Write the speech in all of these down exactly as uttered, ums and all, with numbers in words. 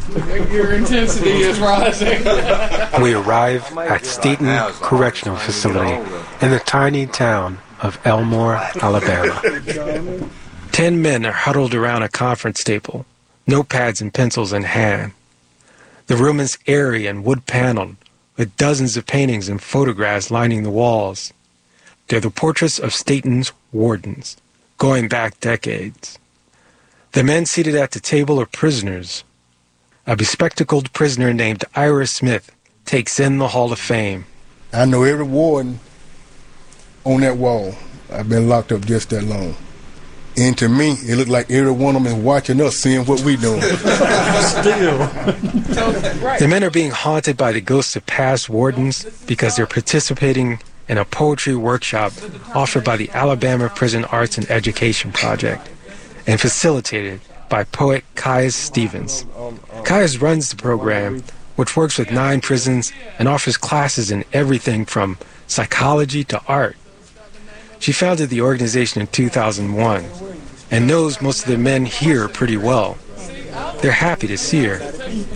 Your intensity is rising. We arrive at Staten Correctional Facility in the tiny town of Elmore, Alabama. Ten men are huddled around a conference table, notepads and pencils in hand. The room is airy and wood-paneled, with dozens of paintings and photographs lining the walls. They're the portraits of Staten's wardens, going back decades. The men seated at the table are prisoners. A bespectacled prisoner named Ira Smith takes in the Hall of Fame. I know every warden on that wall. I've been locked up just that long. And to me, it looked like every one of them is watching us, seeing what we doing. Still. The men are being haunted by the ghosts of past wardens because they're participating in a poetry workshop offered by the Alabama Prison Arts and Education Project and facilitated by poet Caius Stevens. Caius runs the program, which works with nine prisons and offers classes in everything from psychology to art. She founded the organization in two thousand one and knows most of the men here pretty well. They're happy to see her.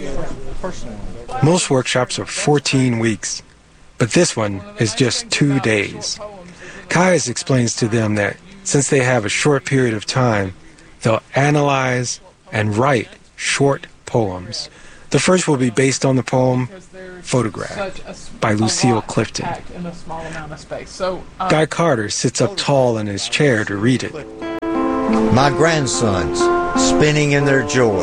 Most workshops are fourteen weeks, but this one is just two days. Caius explains to them that since they have a short period of time, they'll analyze and write short poems. The first will be based on the poem Photograph by Lucille Clifton. Guy Carter sits up tall in his chair to read it. My grandsons, spinning in their joy.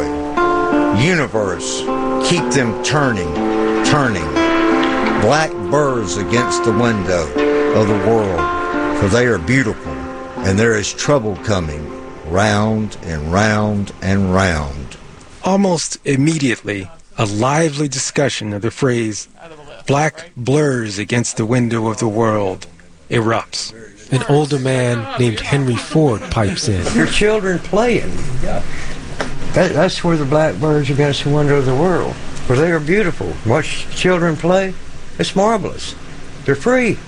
Universe, keep them turning, turning. Black burrs against the window of the world, for they are beautiful, and there is trouble coming, round and round and round. Almost immediately, a lively discussion of the phrase, black blurs against the window of the world, erupts. An older man named Henry Ford pipes in. Your children playing. That, that's where the black birds against the window of the world, where they are beautiful. Watch children play. It's marvelous. They're free.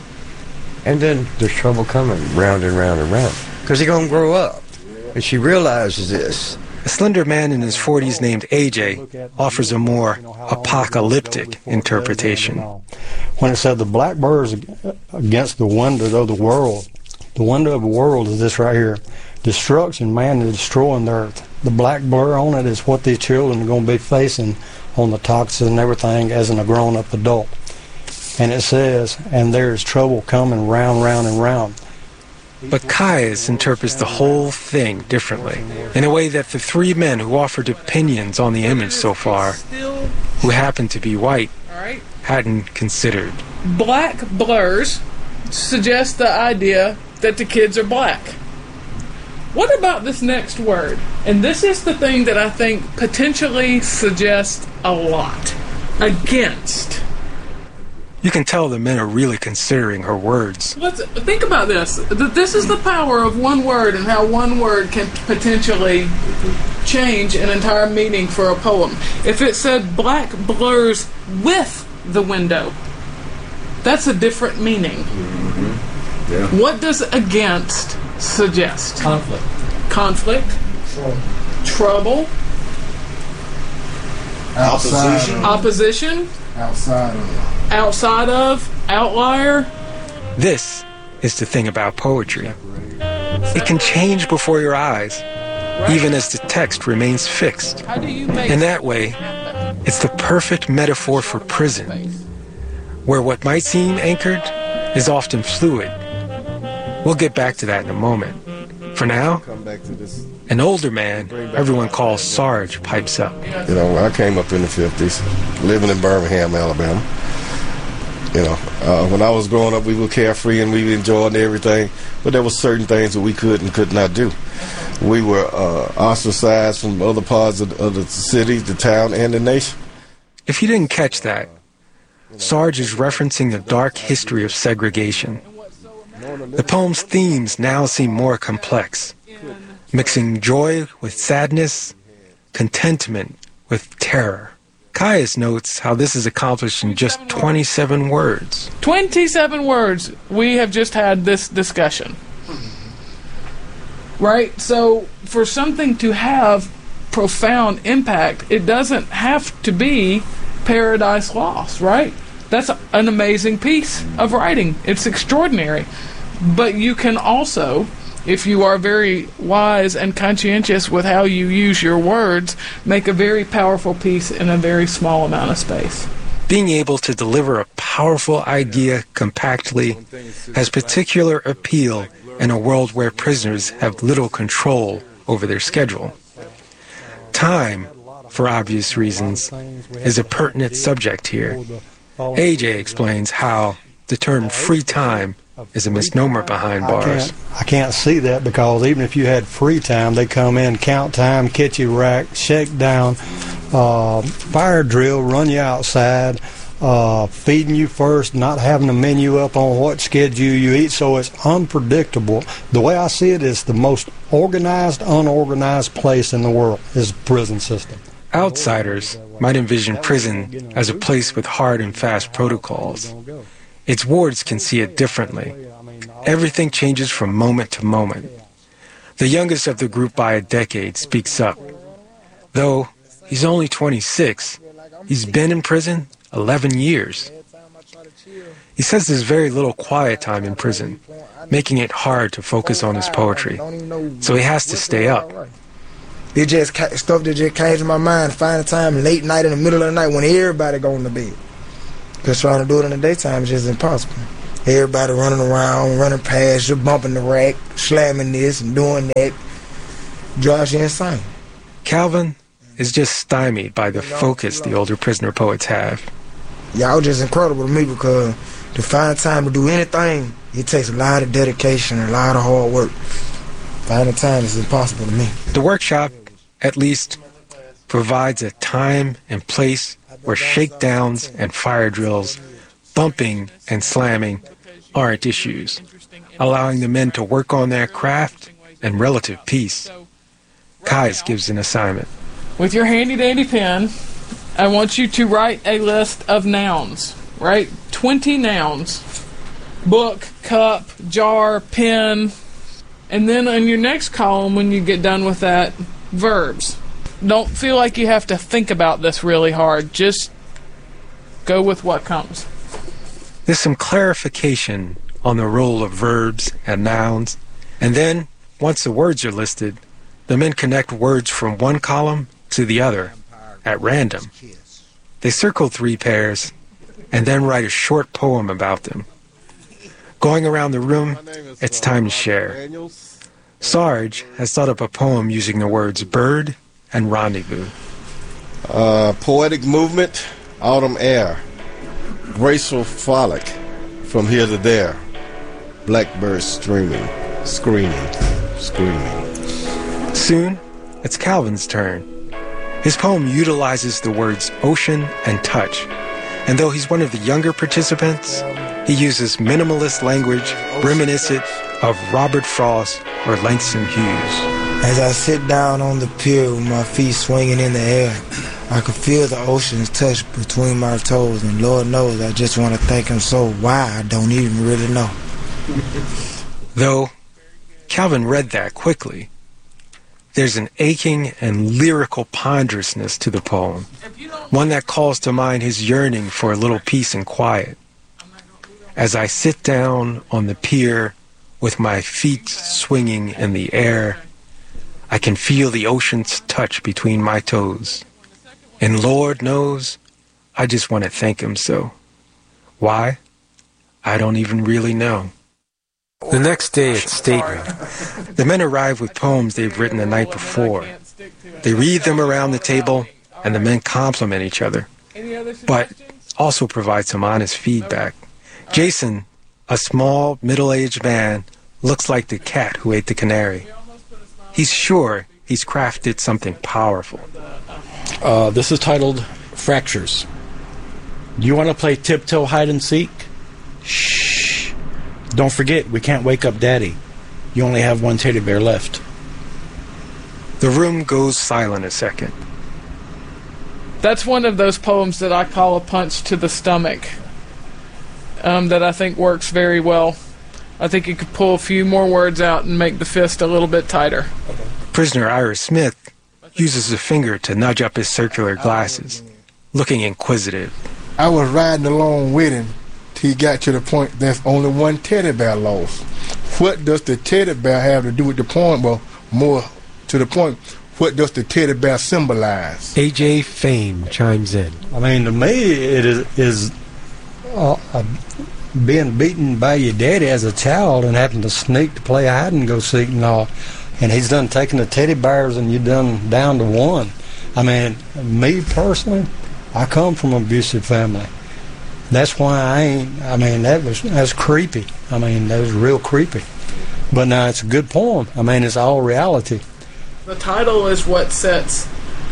And then there's trouble coming round and round and round, because they're going to grow up. And she realizes this. A slender man in his forties named A J offers a more apocalyptic interpretation. When it said the black birds against the window of the world, the window of the world is this right here. Destruction, man is destroying the earth. The black blur on it is what these children are going to be facing on the toxins and everything as a grown-up adult. And it says, and there is trouble coming round, round, and round. But Caius interprets the whole thing differently, in a way that the three men who offered opinions on the image so far, who happen to be white, hadn't considered. Black blurs suggest the idea that the kids are black. What about this next word? And this is the thing that I think potentially suggests a lot. Against. You can tell the men are really considering her words. Let's think about this. This is the power of one word and how one word can potentially change an entire meaning for a poem. If it said black blurs with the window, that's a different meaning. Mm-hmm. Yeah. What does against suggest? Conflict. Conflict. Trouble. Trouble. Opposition. Opposition. Outside of. Outside of. Outlier. This is the thing about poetry. It can change before your eyes, even as the text remains fixed. How do you make In that way, it's the perfect metaphor for prison, where what might seem anchored is often fluid. We'll get back to that in a moment. For now, an older man everyone calls Sarge pipes up. You know, I came up in the fifties, living in Birmingham, Alabama. You know, uh, when I was growing up, we were carefree and we enjoyed everything, but there were certain things that we could and could not do. We were uh, ostracized from other parts of, of the city, the town, and the nation. If you didn't catch that, Sarge is referencing the dark history of segregation. The poem's themes now seem more complex, mixing joy with sadness, contentment with terror. Caius notes how this is accomplished in just twenty-seven words. twenty-seven words. We have just had this discussion. Right? So, for something to have profound impact. It doesn't have to be Paradise Lost, right? That's an amazing piece of writing. It's extraordinary. But you can also, if you are very wise and conscientious with how you use your words, make a very powerful piece in a very small amount of space. Being able to deliver a powerful idea compactly has particular appeal in a world where prisoners have little control over their schedule. Time, for obvious reasons, is a pertinent subject here. A J explains how the term free time is a misnomer behind bars. I can't, I can't see that, because even if you had free time, they come in, count time, catch you rack, shake down, uh, fire drill, run you outside, uh, feeding you first, not having a menu up on what schedule you eat, so it's unpredictable. The way I see it is the most organized, unorganized place in the world is the prison system. Outsiders might envision prison as a place with hard and fast protocols. Its wards can see it differently. Everything changes from moment to moment. The youngest of the group by a decade speaks up. Though he's only twenty-six, he's been in prison eleven years. He says there's very little quiet time in prison, making it hard to focus on his poetry. So he has to stay up. It just stuff that just came to my mind, finding time late night in the middle of the night when everybody going to bed. Because trying to do it in the daytime is just impossible. Everybody running around, running past you, bumping the rack, slamming this and doing that. Drives you insane. Calvin is just stymied by the focus the older prisoner poets have. Y'all just incredible to me, because to find time to do anything, it takes a lot of dedication and a lot of hard work. Finding time is impossible to me. The workshop, at least, provides a time and place where shakedowns and fire drills, bumping and slamming aren't issues, allowing the men to work on their craft and relative peace. Kais gives an assignment. With your handy-dandy pen, I want you to write a list of nouns, right? twenty nouns. Book, cup, jar, pen. And then on your next column, when you get done with that, verbs. Don't feel like you have to think about this really hard. Just go with what comes. There's some clarification on the role of verbs and nouns. And then, once the words are listed, the men connect words from one column to the other at random. They circle three pairs and then write a short poem about them. Going around the room, it's time to share. Sarge has thought up a poem using the words bird and rendezvous. Uh, poetic movement, autumn air, graceful frolic, from here to there, blackbirds streaming, screaming, screaming. Soon, it's Calvin's turn. His poem utilizes the words ocean and touch, and though he's one of the younger participants, he uses minimalist language reminiscent of Robert Frost or Langston Hughes. As I sit down on the pier with my feet swinging in the air, I can feel the ocean's touch between my toes, and Lord knows I just want to thank him so why I don't even really know. Though Calvin read that quickly, there's an aching and lyrical ponderousness to the poem, one that calls to mind his yearning for a little peace and quiet. As I sit down on the pier with my feet swinging in the air, I can feel the ocean's touch between my toes. And Lord knows, I just want to thank him so. Why? I don't even really know. The next day at stateroom, the men arrive with poems they've written the night before. They read them around the table, and the men compliment each other, but also provide some honest feedback. Jason, a small, middle-aged man, looks like the cat who ate the canary. He's sure he's crafted something powerful. Uh, this is titled Fractures. Do you want to play tiptoe hide and seek? Shh. Don't forget, we can't wake up Daddy. You only have one teddy bear left. The room goes silent a second. That's one of those poems that I call a punch to the stomach. Um, that I think works very well. I think you could pull a few more words out and make the fist a little bit tighter. Prisoner Ira Smith uses a finger to nudge up his circular glasses, looking inquisitive. I was riding along with him till he got to the point there's only one teddy bear lost. What does the teddy bear have to do with the point? Well, more to the point, what does the teddy bear symbolize? A J Fame chimes in. I mean, to me, it is, is uh, uh, being beaten by your daddy as a child and having to sneak to play hide and go seek and all. And he's done taking the teddy bears and you done down to one. I mean, me personally, I come from an abusive family. That's why I ain't, I mean, that was, that's creepy. I mean, that was real creepy. But now it's a good poem. I mean, it's all reality. The title is what sets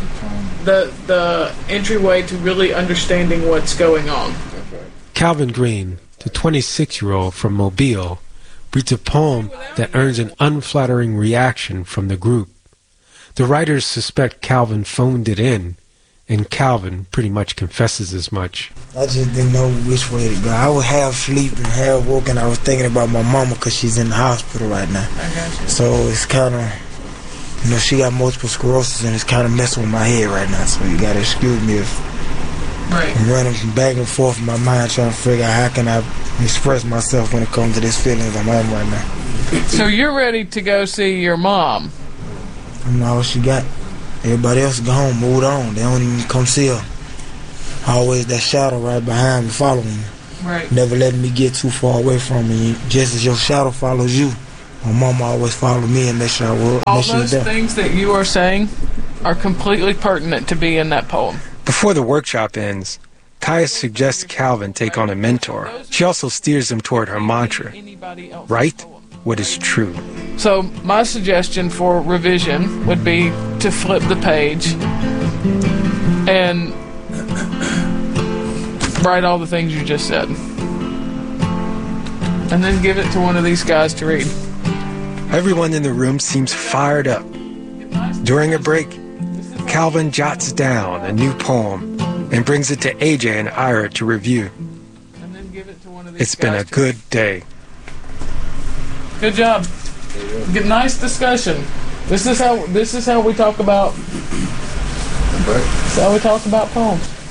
the the entryway to really understanding what's going on. Calvin Green, the twenty-six-year-old from Mobile, reads a poem that earns an unflattering reaction from the group. The writers suspect Calvin phoned it in, and Calvin pretty much confesses as much. I just didn't know which way to go. I was half asleep and half woke, and I was thinking about my mama because she's in the hospital right now. So it's kind of, you know, she got multiple sclerosis, and it's kind of messing with my head right now. So you got to excuse me if right. I'm running back and forth in my mind trying to figure out how can I express myself when it comes to these feelings I'm having right now. So you're ready to go see your mom? I don't know what she got. Everybody else gone, moved on. They don't even come see her. Always that shadow right behind me, following me. Right. Never letting me get too far away from me. Just as your shadow follows you, my mama always followed me and make sure I was. All those things that you are saying are completely pertinent to be in that poem. Before the workshop ends, Kaya suggests Calvin take on a mentor. She also steers him toward her mantra, write what is true. So my suggestion for revision would be to flip the page and write all the things you just said. And then give it to one of these guys to read. Everyone in the room seems fired up. During a break, Calvin jots down a new poem and brings it to A J and Ira to review. It's been a good day. Good job. Good, nice discussion. This is how this is how we talk about. This is how we talk about poems.